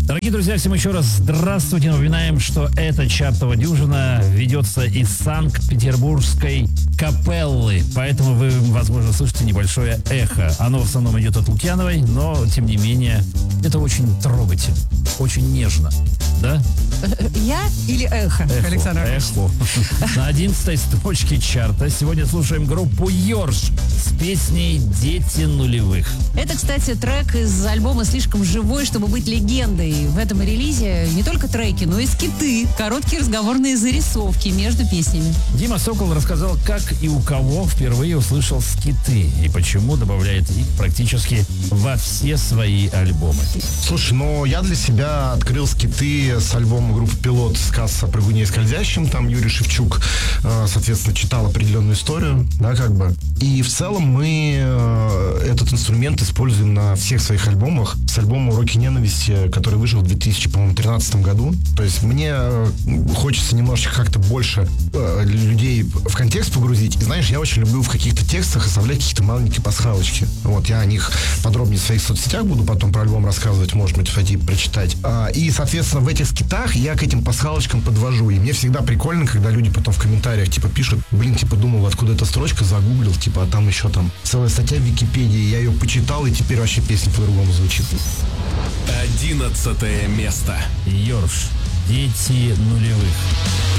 Дорогие друзья, всем еще раз здравствуйте. Напоминаем, что эта чартовая дюжина ведется из Санкт-Петербургской капеллы. Поэтому вы, возможно, слышите небольшое эхо. Оно в основном идет от Лукьяновой, но, тем не менее, это очень трогательно, очень нежно. Да? Я или эхо, Александр? Эхо. На 11-й строчке чарта сегодня слушаем группу «Ёрш» с песней «Дети нулевых». Это, кстати, трек из альбома «Слишком живой, чтобы быть легендой». В этом релизе не только треки, но и скиты, короткие разговорные зарисовки между песнями. Дима Сокол рассказал, как и у кого впервые услышал скиты и почему добавляет их практически во все свои альбомы. Слушай, я для себя открыл скиты с альбома группы «Пилот» «Сказ о прыгуне и скользящем». Там Юрий Шевчук, соответственно, читал определенную историю, да, как бы. И в целом мы этот инструмент используем на всех своих альбомах. С альбома «Уроки ненависти», который вышел в 2013 году. То есть мне хочется немножечко как-то больше людей в контекст погрузить. И знаешь, я очень люблю в каких-то текстах оставлять какие-то маленькие пасхалочки. Вот, я о них подробнее в своих соцсетях буду потом про альбом рассказывать, может быть, пойти прочитать. И, соответственно, в этих скитах я к этим пасхалочкам подвожу. И мне всегда прикольно, когда люди потом в комментариях, пишут, думал, откуда эта строчка, загуглил, а там еще целая статья в Википедии, я ее почитал, и теперь вообще песня по-другому звучит. 11 место. «Ёрш. Дети нулевых».